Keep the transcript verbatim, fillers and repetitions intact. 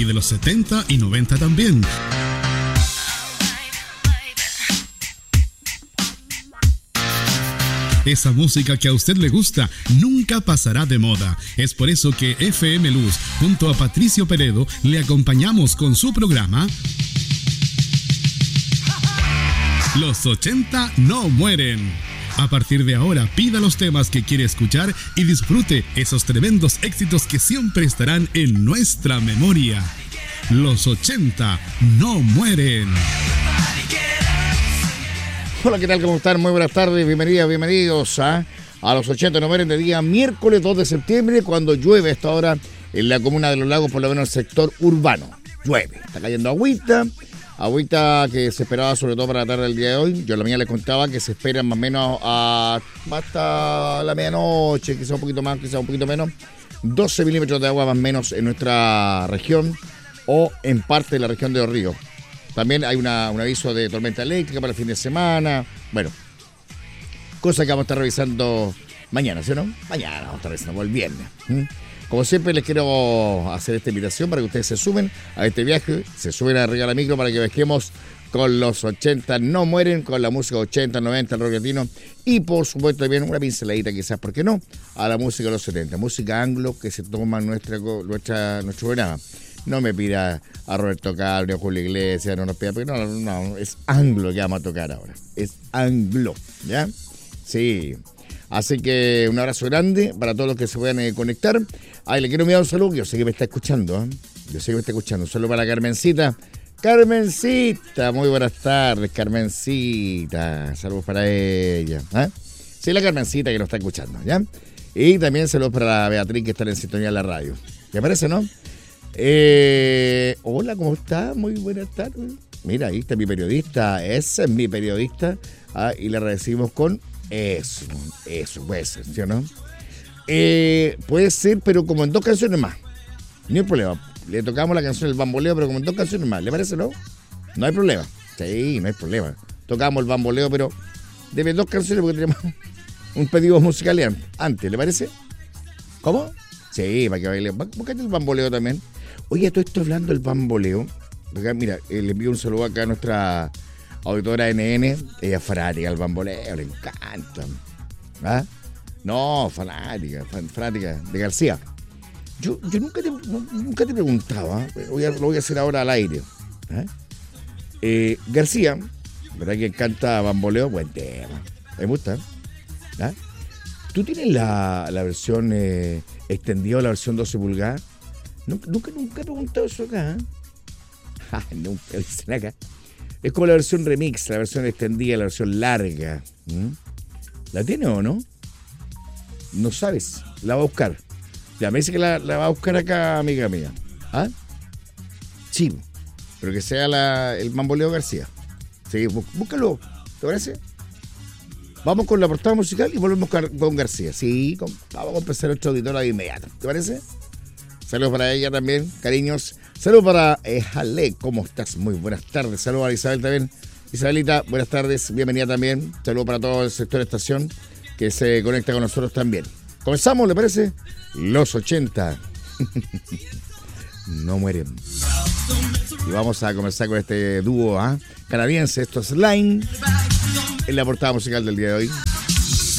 de los setenta y noventa también. Esa música que a usted le gusta nunca pasará de moda. Es por eso que F M Luz, junto a Patricio Peredo, le acompañamos con su programa Los ochenta no mueren. A partir de ahora, pida los temas que quiere escuchar y disfrute esos tremendos éxitos que siempre estarán en nuestra memoria. Los ochenta no mueren. Hola, ¿qué tal? ¿Cómo están? Muy buenas tardes, bienvenidas, bienvenidos a, a Los ochenta no mueren de día miércoles dos de septiembre, cuando llueve a esta hora en la comuna de Los Lagos, por lo menos el sector urbano. Llueve, está cayendo agüita, agüita que se esperaba sobre todo para la tarde del día de hoy. Yo a la mañana les contaba que se espera más o menos a, hasta la medianoche, quizá un poquito más, quizá un poquito menos, doce milímetros de agua más o menos en nuestra región o en parte de la región de Los Ríos. También hay una, un aviso de tormenta eléctrica para el fin de semana. Bueno, cosa que vamos a estar revisando mañana, ¿sí o no? Mañana vamos a estar revisando, el viernes. ¿Mm? Como siempre, les quiero hacer esta invitación para que ustedes se sumen a este viaje, se suben a Regala Micro para que viajemos con los ochenta no mueren, con la música ochenta, noventa, el rock latino y por supuesto también una pinceladita quizás, ¿por qué no?, a la música de los setenta, música anglo que se toma en nuestra, nuestra, nuestro programa. No me pida a Roberto Carlos, a Julio Iglesias, no nos pida, porque no, no, no, es anglo que vamos a tocar ahora. Es anglo, ¿ya? Sí. Así que un abrazo grande para todos los que se puedan eh, conectar. Ay, le quiero enviar un saludo, yo sé que me está escuchando, ¿eh? Yo sé que me está escuchando. Un saludo para Carmencita. Carmencita, muy buenas tardes, Carmencita. Saludos para ella. ¿eh? Sí, la Carmencita que nos está escuchando, ¿ya? Y también saludos para la Beatriz que está en sintonía de la radio. ¿Te parece, no? Eh, hola, ¿cómo está? Muy buenas tardes. Mira, ahí está mi periodista, ese es mi periodista. Ah, y le recibimos con eso, eso puede ser, ¿sí o no? Eh, puede ser, pero como en dos canciones más. No hay problema. Le tocamos la canción del bamboleo, pero como en dos canciones más. ¿Le parece, no? No hay problema. Sí, no hay problema. Tocamos el bamboleo, pero debe dos canciones porque tenemos un pedido musical antes. ¿Le parece? ¿Cómo? Sí, para que baile. Búscate el bamboleo también. Oye, todo esto hablando del bamboleo. Acá, mira, eh, le envío un saludo acá a nuestra auditora N N. Ella es fanática del bamboleo, le encanta. ¿Ah? No, fanática, fan, fanática de García. Yo, yo nunca, te, nunca te preguntaba, voy a, lo voy a hacer ahora al aire. ¿Ah? Eh, García, ¿verdad que canta bamboleo? Buen tema. Me gusta. ¿Ah? ¿Tú tienes la, la versión eh, extendida o la versión doce pulgadas? Nunca, nunca, nunca he preguntado eso acá. ¿eh? Ah, nunca dicen acá. Es como la versión remix, la versión extendida, la versión larga. ¿Mm? ¿La tiene o no? No sabes. La va a buscar. Ya me dice que la, la va a buscar acá, amiga mía. ¿Ah? Sí. Pero que sea la, el bamboleo García. Sí, bú, búscalo. ¿Te parece? Vamos con la portada musical y volvemos con García. Sí, con, vamos a empezar nuestro auditora de inmediato. ¿Te parece? Saludos para ella también, cariños. Saludos para eh, Jale, ¿cómo estás? Muy buenas tardes. Saludos a Isabel también. Isabelita, buenas tardes, bienvenida también. Saludos para todo el sector de estación que se conecta con nosotros también. Comenzamos, ¿le parece? Los ochenta no mueren. Y vamos a comenzar con este dúo ¿eh? canadiense. Esto es Line en la portada musical del día de hoy.